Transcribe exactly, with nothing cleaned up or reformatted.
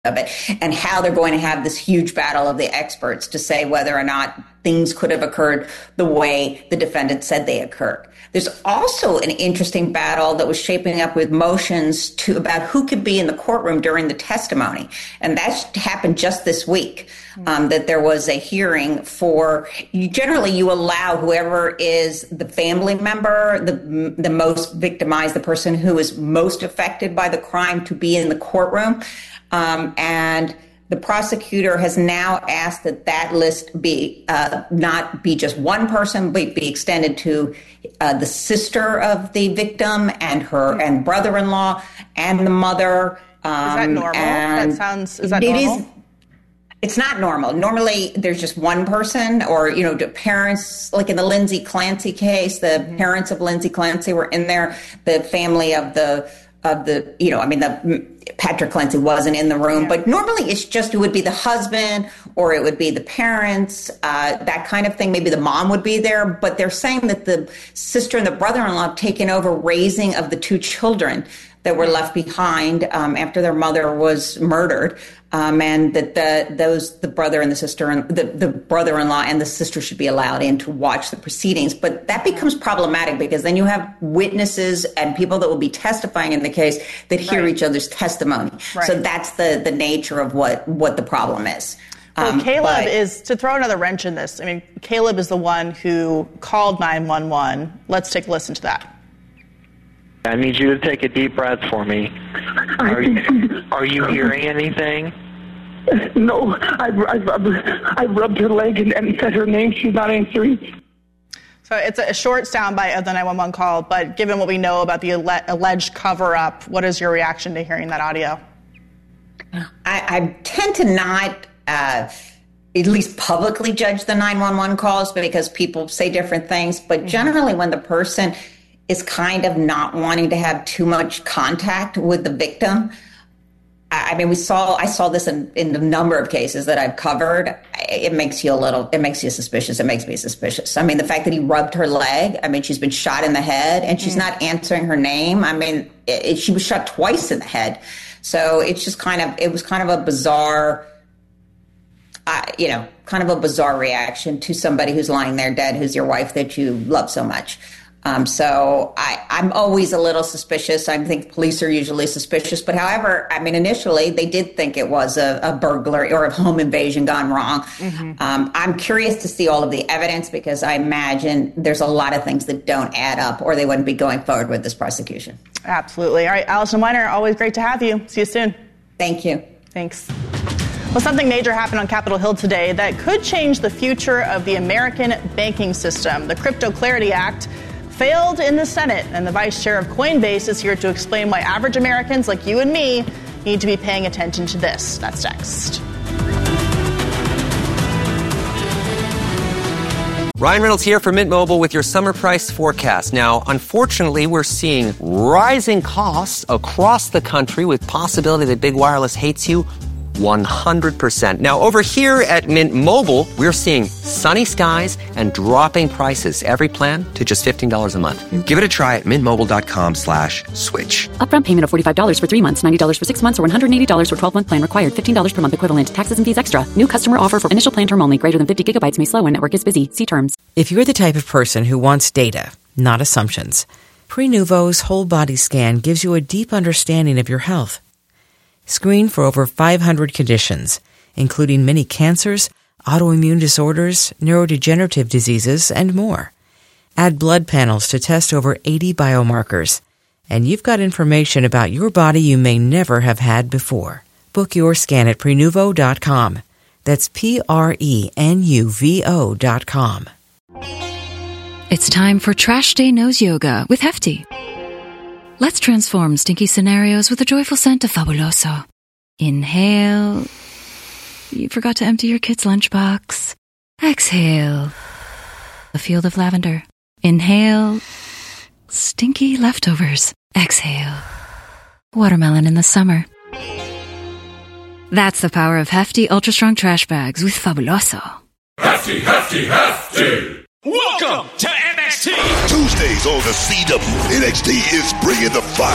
of it, and how they're going to have this huge battle of the experts to say whether or not things could have occurred the way the defendant said they occurred. There's also an interesting battle that was shaping up with motions to about who could be in the courtroom during the testimony. And that happened just this week, um, that there was a hearing for, you, generally you allow whoever is the family member, the, the most victimized, the person who is most affected by the crime to be in the courtroom. Um, and the prosecutor has now asked that that list be uh, not be just one person, but be extended to uh, the sister of the victim and her and brother-in-law and the mother. Um, is that normal? That sounds. Is that it normal? Is, it's not normal. Normally, there's just one person, or you know, the parents. Like in the Lindsay Clancy case, the mm-hmm. parents of Lindsay Clancy were in there. The family of the of the you know, I mean the. Patrick Clancy wasn't in the room, yeah. but normally it's just, it would be the husband or it would be the parents, uh, that kind of thing. Maybe the mom would be there, but they're saying that the sister and the brother-in-law have taken over raising of the two children that were left behind um, after their mother was murdered, um, and that the those the brother and the sister and the, the brother-in-law and the sister should be allowed in to watch the proceedings. But that becomes problematic because then you have witnesses and people that will be testifying in the case that hear right. each other's testimony. Right. So that's the the nature of what what the problem is. Well, um, Caleb but, is, to throw another wrench in this, I mean, Caleb is the one who called nine one one. Let's take a listen to that. I need you to take a deep breath for me. Are you, are you hearing anything? No, I've, I've, I've rubbed her leg and, and said her name. She's not answering. So it's a short soundbite of the nine one one call, but given what we know about the alle- alleged cover-up, what is your reaction to hearing that audio? I, I tend to not uh, at least publicly judge the nine one one calls because people say different things, but generally when the person is kind of not wanting to have too much contact with the victim. I mean, we saw, I saw this in, in a number of cases that I've covered. It makes you a little, it makes you suspicious. It makes me suspicious. I mean, the fact that he rubbed her leg, I mean, she's been shot in the head and she's mm. not answering her name. I mean, it, it, she was shot twice in the head. So it's just kind of, it was kind of a bizarre, uh, you know, kind of a bizarre reaction to somebody who's lying there dead, who's your wife that you love so much. Um, so I, I'm always a little suspicious. I think police are usually suspicious. But however, I mean, initially they did think it was a, a burglary or a home invasion gone wrong. Mm-hmm. Um, I'm curious to see all of the evidence because I imagine there's a lot of things that don't add up or they wouldn't be going forward with this prosecution. Absolutely. All right, Allison Weiner, always great to have you. See you soon. Thank you. Thanks. Well, something major happened on Capitol Hill today that could change the future of the American banking system. The Crypto Clarity Act failed in the Senate, and the vice chair of Coinbase is here to explain why average Americans like you and me need to be paying attention to this. That's next. Ryan Reynolds here for Mint Mobile with your summer price forecast. Now, unfortunately, we're seeing rising costs across the country with possibility that big wireless hates you one hundred percent. Now, over here at Mint Mobile, we're seeing sunny skies and dropping prices. Every plan to just fifteen dollars a month. Give it a try at mintmobile.com slash switch. Upfront payment of forty-five dollars for three months, ninety dollars for six months, or one hundred eighty dollars for twelve-month plan required. fifteen dollars per month equivalent. Taxes and fees extra. New customer offer for initial plan term only. Greater than fifty gigabytes may slow when network is busy. See terms. If you're the type of person who wants data, not assumptions, Prenuvo's whole body scan gives you a deep understanding of your health. Screen for over five hundred conditions, including many cancers, autoimmune disorders, neurodegenerative diseases, and more. Add blood panels to test over eighty biomarkers, and you've got information about your body you may never have had before. Book your scan at Prenuvo dot com. That's P R E N U V O dot com. It's time for Trash Day Nose Yoga with Hefty. Let's transform stinky scenarios with the joyful scent of Fabuloso. Inhale. You forgot to empty your kid's lunchbox. Exhale. A field of lavender. Inhale. Stinky leftovers. Exhale. Watermelon in the summer. That's the power of Hefty Ultra Strong Trash Bags with Fabuloso. Hefty, Hefty, Hefty! Welcome to N X T! Tuesdays on the C W. N X T is bringing the fire.